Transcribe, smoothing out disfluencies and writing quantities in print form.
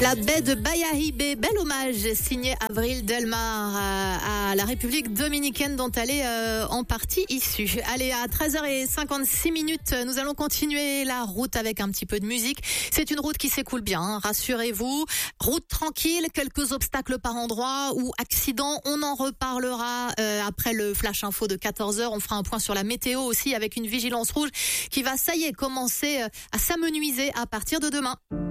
La baie de Bayahibe, bel hommage signé Avril Delmar à la République dominicaine dont elle est en partie issue. Allez, à 13h56, nous allons continuer la route avec un petit peu de musique. C'est une route qui s'écoule bien, hein, rassurez-vous. Route tranquille, quelques obstacles par endroit ou accidents. On en reparlera après le flash info de 14h. On fera un point sur la météo aussi avec une vigilance rouge qui va, ça y est, commencer à s'amenuiser à partir de demain.